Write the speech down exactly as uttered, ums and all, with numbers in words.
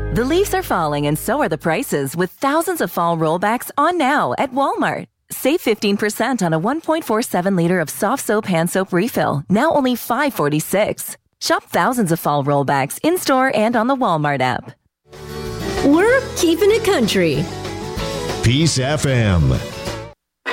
The leaves are falling and so are the prices with thousands of fall rollbacks on now at Walmart. Save fifteen percent on a one point four seven liter of soft soap hand soap refill, now only five forty-six. Shop thousands of fall rollbacks in-store and on the Walmart app. We're keeping it country. Peace F M.